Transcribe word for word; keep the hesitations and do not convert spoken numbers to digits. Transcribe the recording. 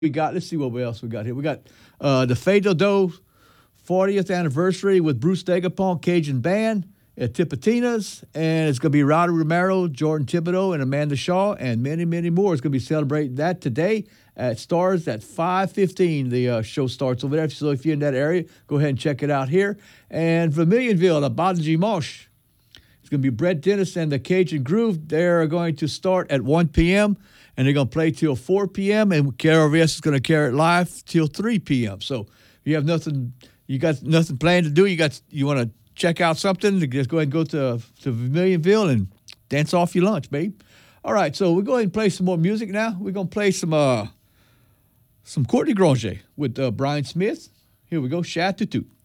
we got, let's see what else we got here. We got uh, the Fatal Doe fortieth anniversary with Bruce Dagapon, Cajun Band at Tipitina's. And it's going to be Rowdy Romero, Jordan Thibodeau, and Amanda Shaw, and many, many more. It's going to be celebrating that today at Stars at five fifteen. The uh, show starts over there. So if you're in that area, go ahead and check it out here. And Vermilionville, the Badaji Mosh. It's going to be Brett Dennis and the Cajun Groove. They're going to start at one p.m., and they're going to play till four p.m., and K R V S is going to carry it live till three p.m. So if you have nothing, you got nothing planned to do, you got you want to check out something, just go ahead and go to, to Vermilionville and dance off your lunch, babe. All right, so we're going to play some more music now. We're going to play some uh, some Courtney Granger with uh, Brian Smith. Here we go, Chat Toot Toot.